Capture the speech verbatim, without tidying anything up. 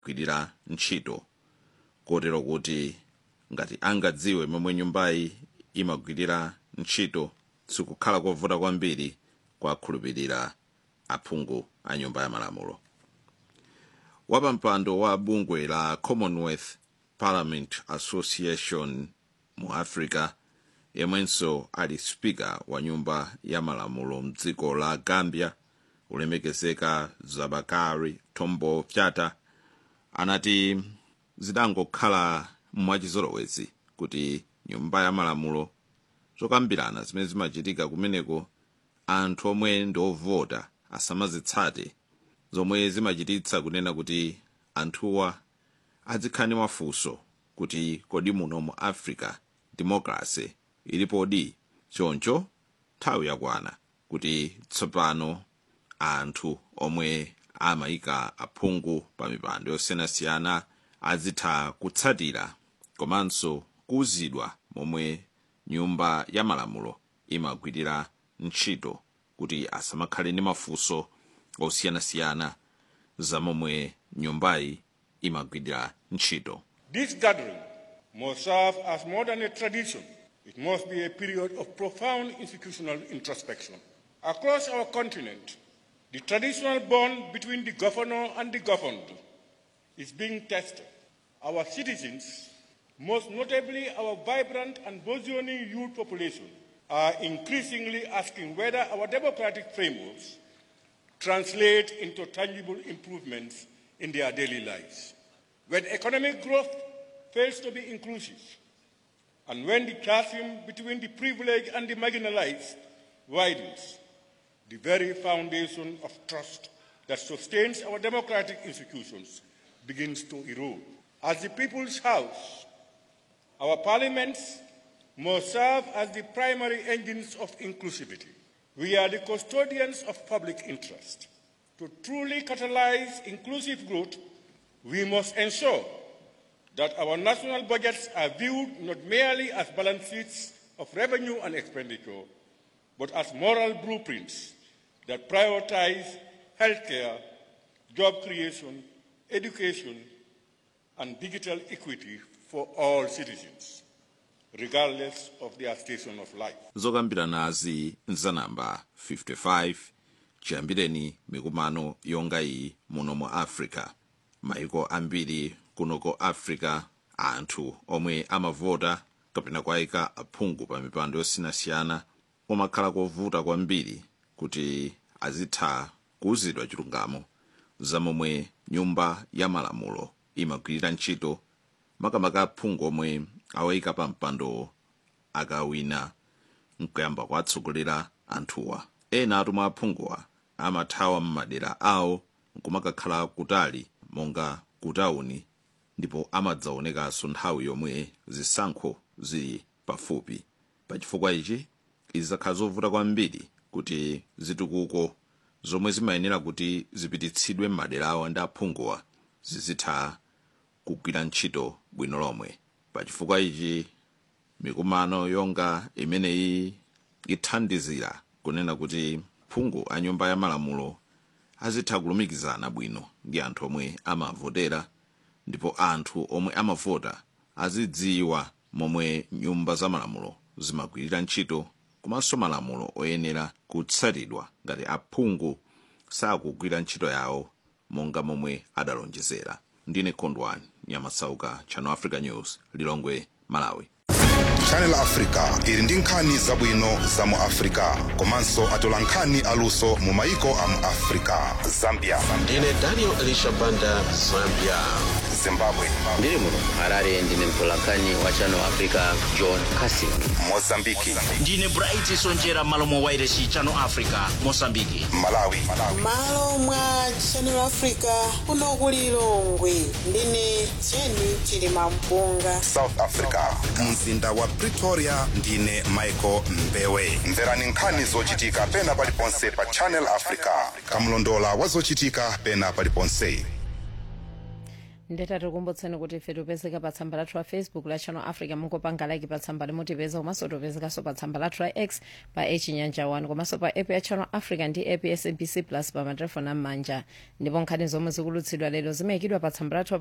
kwidira ntchito kotero kuti ngati angadziwe momwe nyumbayi imagwirira ntchito sikukhala kovuta kwambiri kwakhulupirira aphungu a nyumba ya malamulo. Wapampando wa bungwe la Commonwealth Parliament Association mu Africa yemwenso ali speaker wa nyumba ya malamulo mdziko la Gambia ulemekezeka Zabakari Tombo Fyata anati zidangokhala mwachizolowezi kuti nyumba ya malamulo zokambirana zimene zimachitika kumeneko anthu omwe ndovota asamazitsate zomwe zimachititsa kunena kuti anthuwa azikhani mafunso kuti kodi muno mu Africa democracy ilipodi. Choncho nthawi yakwana kuti tsopano anthu omwe amayika aphungu pa mipando yosiyanasiyana azitha kutsatira komanso kuuzidwa momwe nyumba ya malamulo imagwirira ntchito kuti asamakhale ndi mafunso osiyanasiyana za momwe nyumbayi imagwirira ntchito. This gathering must serve as more than a tradition. It must be a period of profound institutional introspection. Across our continent, the traditional bond between the governor and the governed is being tested. Our citizens, most notably our vibrant and burgeoning youth population, are increasingly asking whether our democratic frameworks translate into tangible improvements in their daily lives. When economic growth fails to be inclusive, and when the chasm between the privileged and the marginalized widens, the very foundation of trust that sustains our democratic institutions begins to erode. As the People's House, our parliaments must serve as the primary engines of inclusivity. We are the custodians of public interest. To truly catalyze inclusive growth, we must ensure that our national budgets are viewed not merely as balance sheets of revenue and expenditure, but as moral blueprints that prioritize healthcare, job creation, education, and digital equity for all citizens, regardless of their station of life. Zokambiranazi nzanamba fifty-five chiyambireni mikumano yonga iyi muno mu Africa. Maiko ambiri kunoko Africa anthu omwe amavota kapena kwayika aphungu pa mipando yosiyanasiyana omakhala kovuta kwambiri kuti azitha kuuzidwa chilungamo za momwe nyumba ya malamulo imagwirira ntchito makamaka aphungu omwe awayika pa mpando akawina nkuyamba kwatsogolera anthuwa. Ena atumwa aphunguwa amathawa m'madera awo nkumakakhala kutali monga kutauni ndipo amadzaonekanso nthawi yomwe zisankho zili pafupi. Pachifukwa ichi izakhala zovuta kwambiri kuti zitukuko zomwe zimayenera kuti zipititsidwe m'madera awo ndi aphunguwa zizitha kugwira ntchito bwino lomwe. Pachifukwa ichi mikumano yonga imeneyi ithandizira kunena kuti phungu a nyumba ya malamulo azitha kulumikizana bwino ndi anthu omwe amavotera ndipo anthu omwe amavota azidziwa momwe nyumba za malamulo zimagwirira ntchito komanso malamulo oyenera kutsatidwa ngati aphungu sakugwira ntchito yawo monga momwe adalonjezera. Ndine Kondwani Nyamasauka, Channel Africa News, Lilongwe, Malawi. Channel Africa ili ndi nkhani zabwino za mu Africa komanso atola nkhani aluso mu maiko a mu Africa. Zambia ndine Daniel Elisha Banda, Zambia. Zimbabwe ndiri muno Harare ndine mtolankhani wa Channel Africa John Cassidy. Mozambiki ndine Bright Sonjera Malomo Wairesi Channel Africa Mozambiki. Malawi malo mwa Channel Africa kuno ku Lilongwe ndine Jenny Chilimampunga. South Africa mzinda wa Pretoria ndine Michael Mbewe. Mverani nkhani zochitika pena paliponse pa Channel Africa, kamlondola wa zochitika pena paliponse. ndeta tikukumbutseni kuti ife tipezeka pa tsamba lathu la Facebook la Channel Africa, mungopanga like pa tsamba limutipeza, komanso tipezekanso pa tsamba lathu la X pa echinyanja one, komanso pa app ya Channel Africa ndi app ya S A B C Plus pa matelefoni am'manja. Ndipo nkhani zomwe zikulutsidwa lero zimayikidwa pa tsamba lathu